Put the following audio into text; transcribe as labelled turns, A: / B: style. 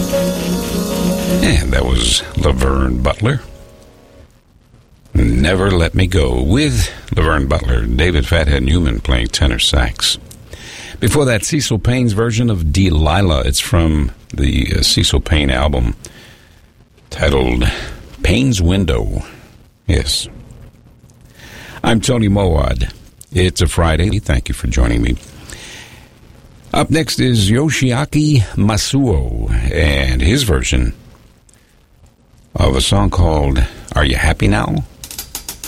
A: And that was Laverne Butler. Never Let Me Go, with Laverne Butler, David Fathead Newman playing tenor sax. Before that, Cecil Payne's version of Delilah. It's from the Cecil Payne album titled Payne's Window. Yes. I'm Tony Mowad. It's a Friday. Thank you for joining me. Up next is Yoshiaki Masuo and his version of a song called Are You Happy Now?